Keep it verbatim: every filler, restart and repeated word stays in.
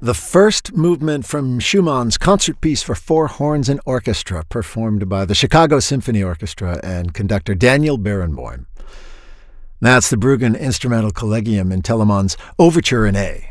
The first movement from Schumann's Concert Piece for Four Horns and Orchestra, performed by the Chicago Symphony Orchestra and conductor Daniel Barenboim. That's the Bruggen Instrumental Collegium in Telemann's Overture in A.